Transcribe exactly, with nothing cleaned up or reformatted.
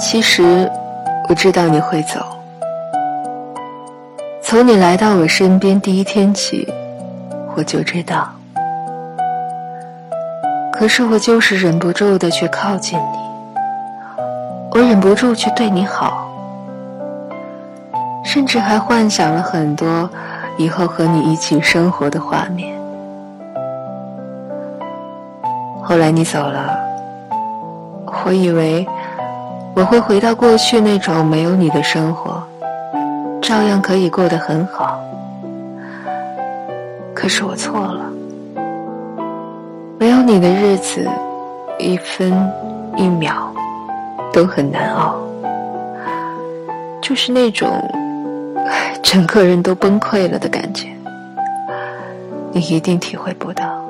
其实我知道你会走，从你来到我身边第一天起，我就知道。可是我就是忍不住的去靠近你，我忍不住去对你好，甚至还幻想了很多以后和你一起生活的画面。后来你走了，我以为我会回到过去那种没有你的生活，照样可以过得很好。可是我错了，没有你的日子，一分一秒都很难熬，就是那种整个人都崩溃了的感觉，你一定体会不到。